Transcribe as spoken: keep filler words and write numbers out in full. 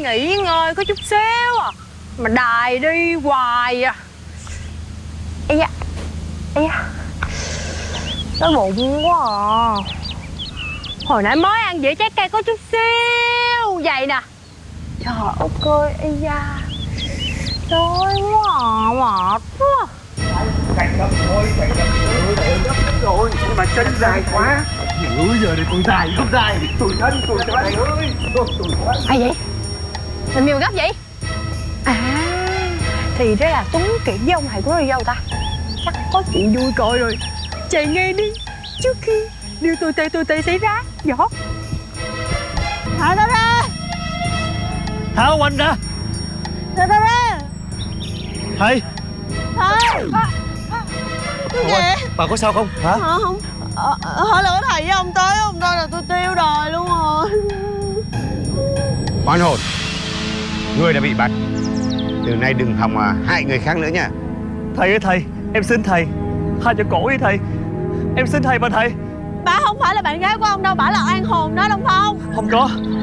nghỉ ngơi có chút xíu à, mà đài đi hoài à. Ây da, ây da, đói bụng quá à. Hồi nãy mới ăn dĩa trái cây có chút xíu vậy nè. Trời ơi, ây da, đói quá à, mệt quá. Cạnh gấp thôi, cạnh gấp rồi, cạnh gấp rồi. Nhưng mà chân dài quá. Ôi giờ này còn dài không dài. Tủi thân, tủi thân ơi. Tủi thân. Ai vậy? Làm gì mà gấp vậy? À, thì ra là Tuấn Kiệt với ông thầy của người dâu ta. Chắc có chuyện vui cội rồi. Chạy ngay đi, trước khi điều tồi tệ tồi tệ xảy ra. Võ, thả tao ra. Thả ông anh ra. Thả tao ra. Thầy. Thầy. Cái gì? Bà có sao không hả? Hả không? Ờ, hỏi là có thầy với ông tới, ông tới là tôi tiêu đời luôn rồi. Oan hồn, ngươi đã bị bắt. Từ nay đừng hòng mà hại người khác nữa nha. Thầy ơi thầy, em xin thầy, tha cho cổ đi thầy. Em xin thầy mà thầy. Bà không phải là bạn gái của ông đâu, bà là oan hồn đó, đúng không? Không có,